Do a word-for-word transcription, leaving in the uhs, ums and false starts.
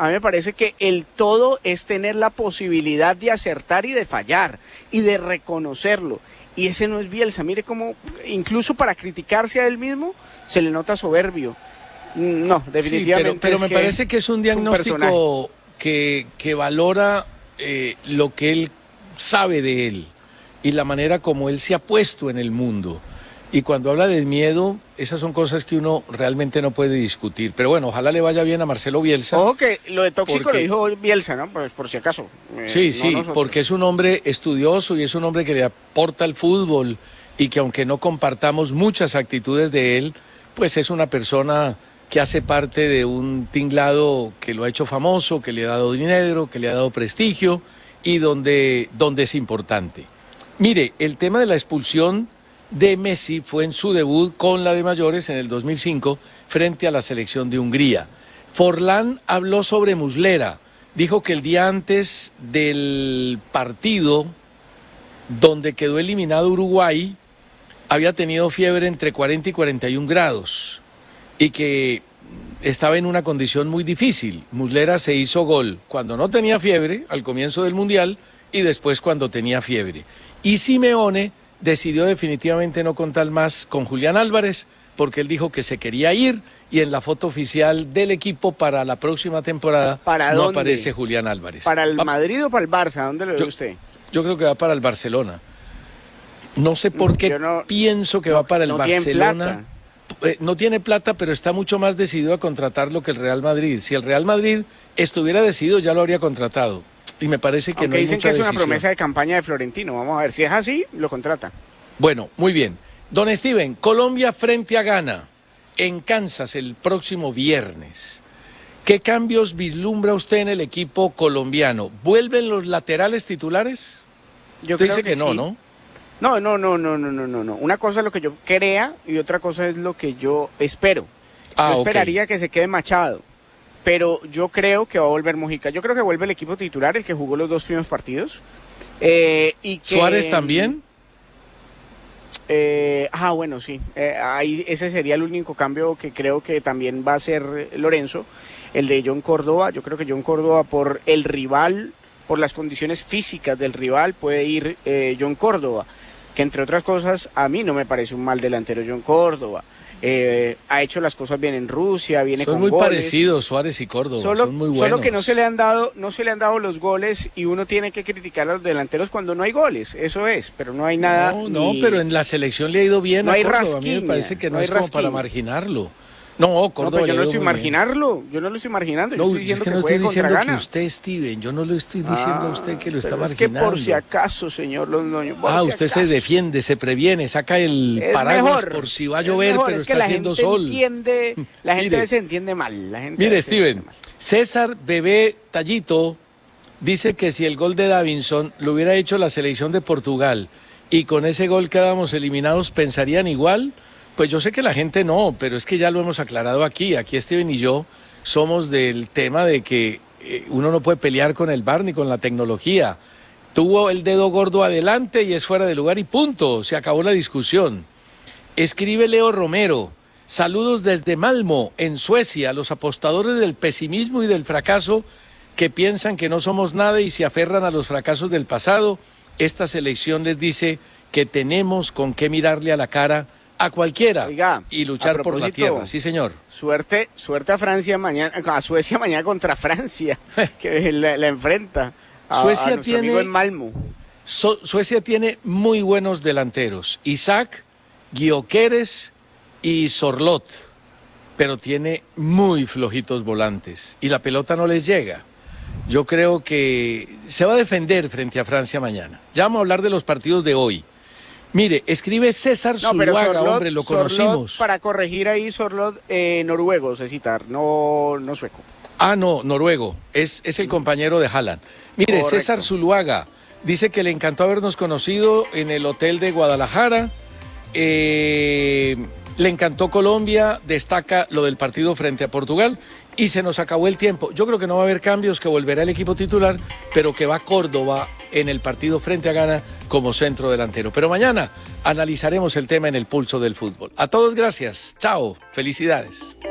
a mí me parece que el todo es tener la posibilidad de acertar y de fallar y de reconocerlo. Y ese no es Bielsa. Mire cómo, incluso para criticarse a él mismo, se le nota soberbio. No, definitivamente. Sí, pero, pero me que parece que es un diagnóstico un que, que valora eh, lo que él sabe de él y la manera como él se ha puesto en el mundo. Y cuando habla de miedo, esas son cosas que uno realmente no puede discutir. Pero bueno, ojalá le vaya bien a Marcelo Bielsa. Ojo que lo de tóxico porque... lo dijo Bielsa, ¿no? Pues por si acaso. Eh, sí, no sí, nosotros. Porque es un hombre estudioso y es un hombre que le aporta al fútbol y que aunque no compartamos muchas actitudes de él, pues es una persona que hace parte de un tinglado que lo ha hecho famoso, que le ha dado dinero, que le ha dado prestigio y donde, donde es importante. Mire, el tema de la expulsión de Messi fue en su debut con la de mayores en el dos mil cinco frente a la selección de Hungría. Forlán habló sobre Muslera, dijo que el día antes del partido donde quedó eliminado Uruguay había tenido fiebre entre cuarenta y cuarenta y un grados y que estaba en una condición muy difícil. Muslera se hizo gol cuando no tenía fiebre al comienzo del Mundial y después cuando tenía fiebre. Y Simeone decidió definitivamente no contar más con Julián Álvarez porque él dijo que se quería ir y en la foto oficial del equipo para la próxima temporada ¿Para no dónde? aparece Julián Álvarez. ¿Para el Va, Madrid o para el Barça? ¿Dónde lo ve yo, usted? Yo creo que va para el Barcelona. No sé por qué no, pienso que no, va para el no Barcelona. Eh, no tiene plata, pero está mucho más decidido a contratarlo que el Real Madrid. Si el Real Madrid estuviera decidido, ya lo habría contratado. Y me parece que Aunque no hay dicen mucha que es decisión. una promesa de campaña de Florentino. Vamos a ver, si es así, lo contrata. Bueno, muy bien. Don Steven, Colombia frente a Ghana en Kansas el próximo viernes. ¿Qué cambios vislumbra usted en el equipo colombiano? ¿Vuelven los laterales titulares? Yo usted creo dice que, que no, sí. ¿no? No, no, no, no, no, no, no, no. Una cosa es lo que yo crea y otra cosa es lo que yo espero. Ah, yo ok. esperaría que se quede Machado, pero yo creo que va a volver Mojica. Yo creo que vuelve el equipo titular, el que jugó los dos primeros partidos. Eh, y que, ¿Suárez también? Eh, ah, bueno, sí. Eh, ahí ese sería el único cambio que creo que también va a ser Lorenzo, el de John Córdoba. Yo creo que John Córdoba, por el rival, por las condiciones físicas del rival, puede ir eh, John Córdoba, que entre otras cosas a mí no me parece un mal delantero John Córdoba. Eh, ha hecho las cosas bien en Rusia, viene son con muy goles. parecidos Suárez y Córdoba, Solo, son muy buenos. solo que no se le han dado, no se le han dado los goles y uno tiene que criticar a los delanteros cuando no hay goles, eso es, pero no hay nada. No, no, ni... pero en la selección le ha ido bien no a hay Córdoba. rasquiña, A mí me parece que no, no hay es como para rasquiña. marginarlo. No, Córdoba No, pero yo le ha no ido estoy muy marginarlo, yo no lo estoy marginando, No, yo estoy diciendo es que que, no puede estoy contra diciendo que Ghana. usted, Steven, yo no le estoy diciendo Ah, a usted que lo está pero marginando. Es que por si acaso, señor Londoño, por Ah, si usted acaso. se defiende, se previene, saca el Es paraguas mejor, por si va a es llover, mejor, pero es que está la haciendo gente sol. Entiende, la gente Mire, a veces entiende mal. La gente a Mire, veces Steven, entiende mal. César Bebé Tallito dice que si el gol de Davinson lo hubiera hecho la selección de Portugal y con ese gol quedamos eliminados, ¿pensarían igual? Pues yo sé que la gente no, pero es que ya lo hemos aclarado aquí. Aquí Steven y yo somos del tema de que eh, uno no puede pelear con el V A R ni con la tecnología. Tuvo el dedo gordo adelante y es fuera de lugar y punto. Se acabó la discusión. Escribe Leo Romero. Saludos desde Malmo, en Suecia, los apostadores del pesimismo y del fracaso que piensan que no somos nada y se aferran a los fracasos del pasado. Esta selección les dice que tenemos con qué mirarle a la cara a cualquiera. Oiga, y luchar por la tierra. Sí, señor. Suerte, suerte a Francia mañana, a Suecia mañana contra Francia, que la, la enfrenta a, Suecia a nuestro tiene, amigo en Malmo. So, Suecia tiene muy buenos delanteros. Isaac, Gyökeres y Sorlot. Pero tiene muy flojitos volantes. Y la pelota no les llega. Yo creo que se va a defender frente a Francia mañana. Ya vamos a hablar de los partidos de hoy. Mire, escribe César No, pero Zuluaga, Sorlot, hombre, lo Sorlot, conocimos. para corregir ahí, Sorlot, eh, noruego, sé citar, no, no sueco. Ah, no, noruego, es, es el compañero de Haaland. Mire, Correcto. César Zuluaga dice que le encantó habernos conocido en el hotel de Guadalajara. Eh, le encantó Colombia, destaca lo del partido frente a Portugal y se nos acabó el tiempo. Yo creo que no va a haber cambios, que volverá el equipo titular, pero que va Córdoba en el partido frente a Ghana como centro delantero. Pero mañana analizaremos el tema en el pulso del fútbol. A todos gracias, chao, felicidades.